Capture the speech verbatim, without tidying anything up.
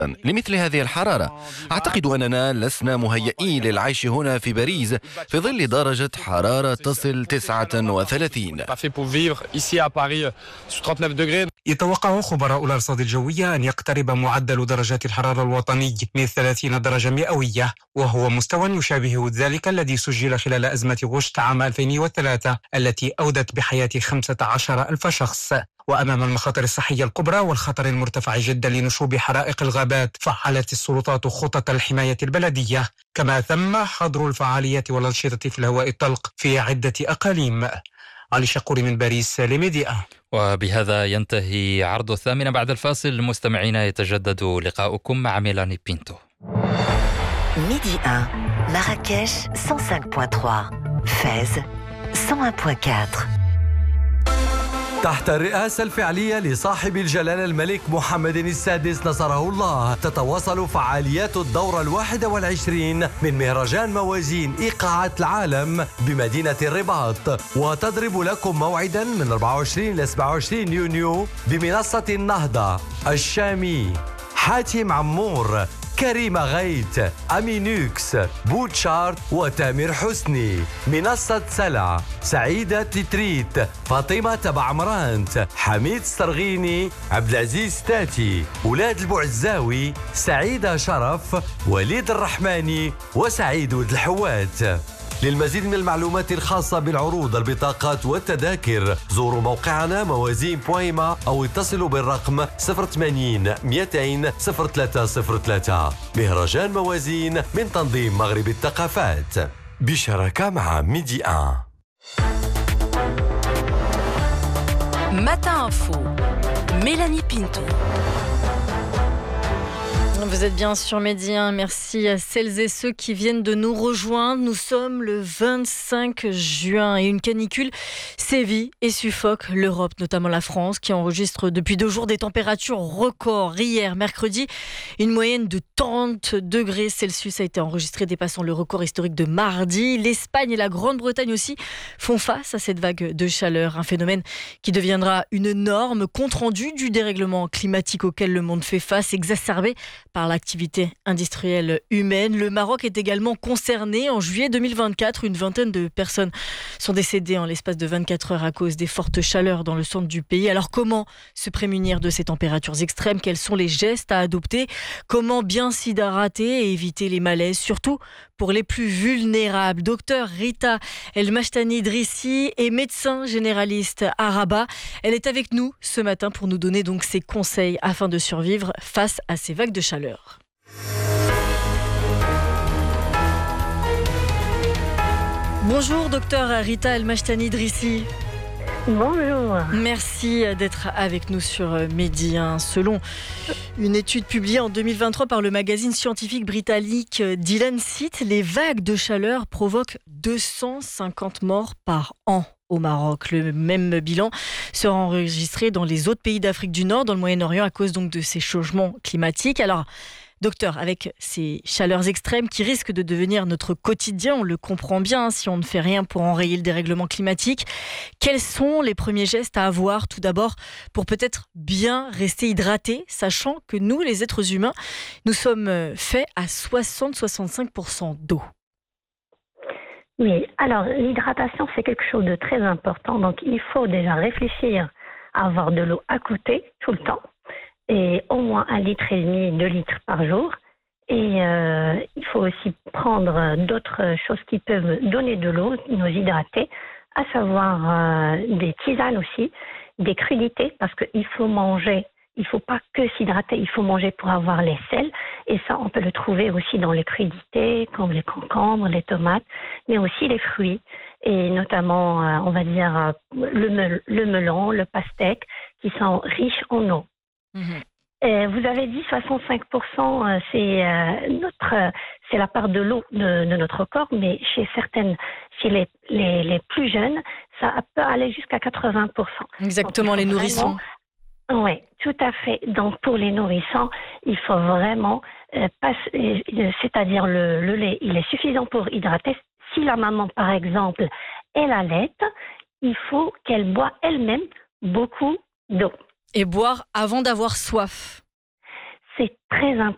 لمثل هذه الحرارة. أعتقد أننا لسنا مهيئين للعيش هنا في باريس في ظل درجة حرارة تصل تسعة وثلاثين. يتوقع خبراء الأرصاد الجوية أن يقترب معدل درجات الحرارة الوطني من ثلاثين درجة مئوية، وهو مستوى يشابه ذلك الذي سجل خلال أزمة غشت عام ألفين وثلاثة التي أودت بحياة خمسة عشر ألف شخص. وأمام المخاطر الصحية الكبرى والخطر المرتفع جدا لنشوب حرائق الغابات، فعلت السلطات خطط الحماية البلدية، كما تم حظر الفعاليات والأنشطة في الهواء الطلق في عدة أقاليم. علي شقوري من باريس لميديا. وبهذا ينتهي عرض الثامنة. بعد الفاصل مستمعينا يتجدد لقاؤكم مع ميلاني بينتو. ميدي واحد مراكش مية وخمسة فاصلة ثلاثة، فاز مية واحد فاصلة أربعة. تحت الرئاسة الفعلية لصاحب الجلالة الملك محمد السادس نصره الله، تتواصل فعاليات الدورة الواحدة والعشرين من مهرجان موازين إيقاعات العالم بمدينة الرباط، وتضرب لكم موعدا من أربعة وعشرين إلى سبعة وعشرين يونيو بمنصة النهضة، الشامي، حاتم عمور، كريم غيت، أمينوكس، بوتشارت وتامر حسني، منصة سلع، سعيدة تتريت، فاطمة تبع عمرانت، حميد السرغيني، عبد العزيز تاتي، ولاد البوعزاوي، سعيدة شرف، وليد الرحماني، وسعيد ولد الحوات. للمزيد من المعلومات الخاصة بالعروض، البطاقات والتذاكر زوروا موقعنا موازين بويما أو اتصلوا بالرقم صفر ثمانين مئتين صفر ثلاثة صفر ثلاثة. مهرجان موازين من تنظيم مغرب الثقافات بشراكة مع ميدي واحد. Matin Info, Mélanie Pinto. Vous êtes bien sur Midi un. Merci à celles et ceux qui viennent de nous rejoindre. Nous sommes le vingt-cinq juin et une canicule sévit et suffoque l'Europe, notamment la France, qui enregistre depuis deux jours des températures records. Hier, mercredi, une moyenne de trente degrés Celsius a été enregistrée, dépassant le record historique de mardi. L'Espagne et la Grande-Bretagne aussi font face à cette vague de chaleur, un phénomène qui deviendra une norme, compte rendu du dérèglement climatique auquel le monde fait face, exacerbé par l'activité industrielle humaine. Le Maroc est également concerné. En juillet deux mille vingt-quatre, une vingtaine de personnes sont décédées en l'espace de vingt-quatre heures à cause des fortes chaleurs dans le centre du pays. Alors comment se prémunir de ces températures extrêmes ? Quels sont les gestes à adopter ? Comment bien s'hydrater et éviter les malaises, surtout pour les plus vulnérables ? Docteur Rita El Mashtani Drissi est médecin généraliste à Rabat. Elle est avec nous ce matin pour nous donner donc ses conseils afin de survivre face à ces vagues de chaleur. Bonjour docteur Rita El Mashtani Drissi. Bonjour. Merci d'être avec nous sur Midi un. Selon une étude publiée en deux mille vingt-trois par le magazine scientifique britannique The Lancet, les vagues de chaleur provoquent deux cent cinquante morts par an au Maroc. Le même bilan sera enregistré dans les autres pays d'Afrique du Nord, dans le Moyen-Orient, à cause donc de ces changements climatiques. Alors, docteur, avec ces chaleurs extrêmes qui risquent de devenir notre quotidien, on le comprend bien si on ne fait rien pour enrayer le dérèglement climatique, quels sont les premiers gestes à avoir tout d'abord pour peut-être bien rester hydraté, sachant que nous, les êtres humains, nous sommes faits à soixante à soixante-cinq pour cent d'eau? Oui, alors l'hydratation, c'est quelque chose de très important. Donc, il faut déjà réfléchir à avoir de l'eau à côté tout le temps, et au moins un litre et demi, deux litres par jour. Et euh, il faut aussi prendre d'autres choses qui peuvent donner de l'eau, nous hydrater, à savoir euh, des tisanes aussi, des crudités, parce qu'il faut manger. Il ne faut pas que s'hydrater, il faut manger pour avoir les sels. Et ça, on peut le trouver aussi dans les crudités, comme les concombres, les tomates, mais aussi les fruits. Et notamment, euh, on va dire, euh, le, mel- le melon, le pastèque, qui sont riches en eau. Mmh. Et vous avez dit soixante-cinq pour cent, euh, c'est, euh, notre, euh, c'est la part de l'eau de, de notre corps, mais chez certaines, chez les, les, les plus jeunes, ça peut aller jusqu'à quatre-vingts pour cent. Exactement, les nourrissons. Oui, tout à fait. Donc, pour les nourrissons, il faut vraiment, euh, passer, euh, c'est-à-dire le, le lait, il est suffisant pour hydrater. Si la maman, par exemple, elle allaite, il faut qu'elle boive elle-même beaucoup d'eau. Et boire avant d'avoir soif. C'est très important.